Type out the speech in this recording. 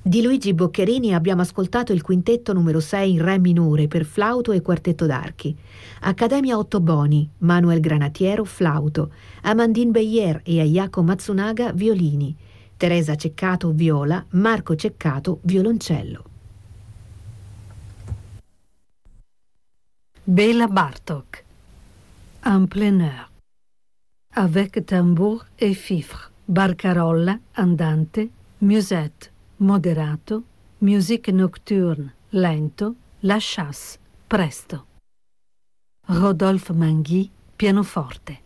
Di Luigi Boccherini abbiamo ascoltato il quintetto numero 6 in re minore per flauto e quartetto d'archi. Accademia Ottoboni, Manuel Granatiero, flauto, Amandine Beyer e Ayako Matsunaga, violini, Teresa Ceccato, viola, Marco Ceccato, violoncello. Béla Bartók, en plein air, avec tambour et fifre, barcarolla, andante, musette, moderato, musique nocturne, lento, la chasse, presto. Rodolphe Mangui, pianoforte.